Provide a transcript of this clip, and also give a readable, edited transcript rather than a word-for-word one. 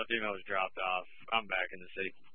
Female was dropped off. I'm back in the city.